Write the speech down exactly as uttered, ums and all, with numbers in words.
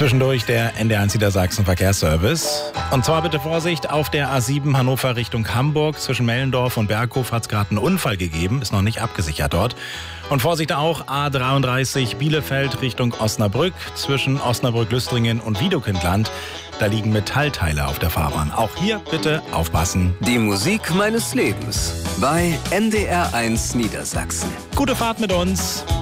Zwischendurch der N D R eins Niedersachsen Verkehrsservice. Und zwar bitte Vorsicht, auf der A sieben Hannover Richtung Hamburg. Zwischen Mellendorf und Berghof hat es gerade einen Unfall gegeben. Ist noch nicht abgesichert dort. Und Vorsicht auch, A dreiunddreißig Bielefeld Richtung Osnabrück. Zwischen Osnabrück-Lüstringen und Wiedekindland. Da liegen Metallteile auf der Fahrbahn. Auch hier bitte aufpassen. Die Musik meines Lebens bei N D R eins Niedersachsen. Gute Fahrt mit uns.